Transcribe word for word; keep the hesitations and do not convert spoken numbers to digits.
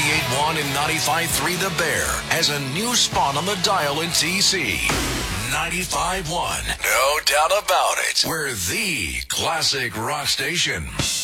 ninety-eight point one and ninety-five point three The Bear has a new spot on the dial in T C. ninety-five point one. No doubt about it. We're the classic rock station.